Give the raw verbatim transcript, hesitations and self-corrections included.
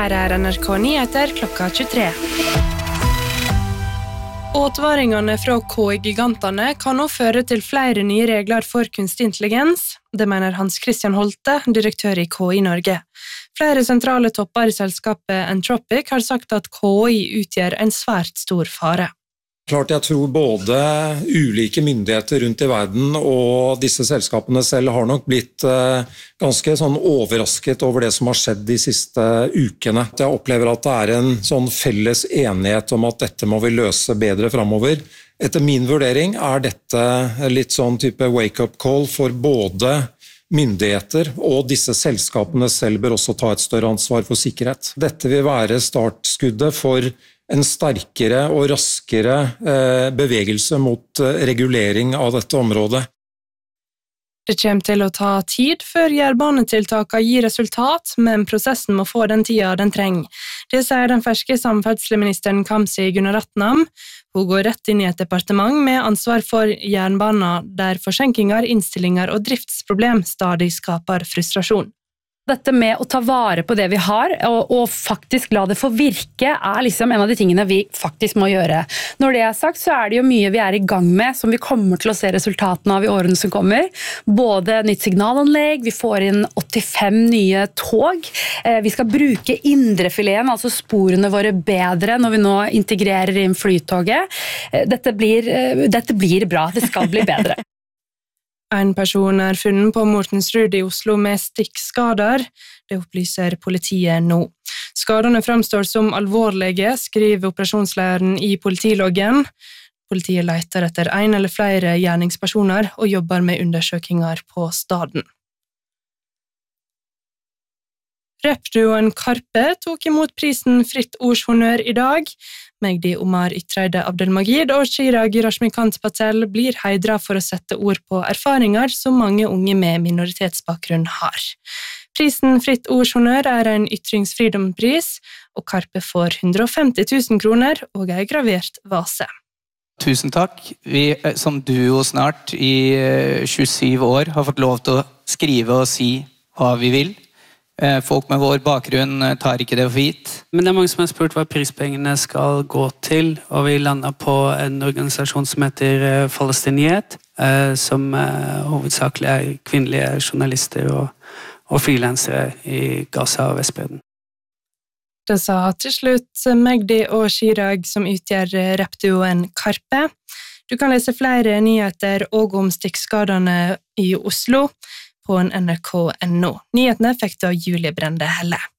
Her er N R K Nyheter klokka tjuetre. Åtvaringene fra K I-gigantene kan nå føre til flere nye regler for kunstig intelligens. Det mener Hans Christian Holte, direktør i K I Norge. Flere sentrale topper i selskapet Anthropic har sagt at K I utgjør en svært stor fare. Klart jeg tror både ulike myndigheter rundt i verden og disse selskapene selv har nok blitt ganske sånn overrasket over det som har skjedd de siste ukene. Jeg opplever at det er en sånn felles enighet om at dette må vi løse bedre fremover. Etter min vurdering er dette litt sånn type wake-up call for både myndigheter og disse selskapene selv bør også ta et større ansvar for sikkerhet. Dette vil være startskuddet for en sterkere og raskere eh, bevegelse mot eh, regulering av dette området. Det kommer til å ta tid før jernbanetiltakene gir resultat, men prosessen må få den tida den trenger. Det sier den ferske samferdselsministeren Kamzy Gunaratnam. Hun går rett inn i et departement med ansvar for jernbaner, der forsinkinger, innstillinger og driftsproblem stadig skaper frustrasjon. Dette med å ta vare på det vi har, og, og faktisk la det få virke, er liksom en av de tingene vi faktisk må gjøre. Når det er sagt, så er det jo mye vi er i gang med, som vi kommer til å se resultatene av i årene som kommer. Både nytt signalanlegg, vi får inn åttifem nye tog, vi skal bruke indrefileten, altså sporene våre bedre når vi nå integrerer inn flytoget. Dette blir, dette blir bra, det skal bli bedre. En person er funnet på Mortensrud i Oslo med stikkskader. Det opplyser politiet nå. Skadene fremstår som alvorlige, skriver operasjonslederen i politiloggen. Politiet leter etter en eller flere gjerningspersoner og jobber med undersøkinger på staden. Rappduoen Karpe tok imot prisen Fritt Ords Honnør i dag. Mehdi Omar Ytreide Abdelmajid og Chirag Rashmikant Patel blir heidret for å sette ord på erfaringer som mange unge med minoritetsbakgrunn har. Prisen Fritt Ords Honnør er en ytringsfridomspris, og Karpe får hundre og femti tusen kroner og en gravert vase. Tusen takk. Vi som duo snart i tjuesyv år har fått lov til å skrive og si hva vi vil. Folk med vår bakgrunn tar ikke det for gitt. Men det er mange som har spurt hva prispengene skal gå til, og vi lander på en organisasjon som heter Falestiniet, som hovedsakelig er kvinnelige journalister og, og frilansere i Gaza og Vestbredden. Det sa til slutt Mehdi og Chirag, som utgjør rappduoen Karpe. Du kan lese flere nyheter og om stikkskadene i Oslo på N R K punktum no. Nyhetene fikk da Julie Brende Helle.